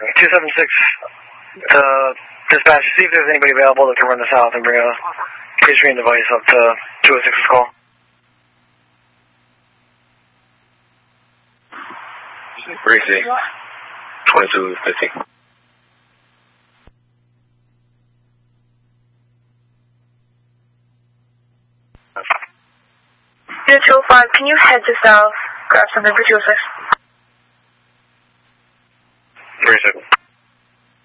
Dispatch, see if there's anybody available that can run the south and bring a catering device up to 206's call. Gracie, 2250. 205, can you head to south, grab something for 206? Gracie.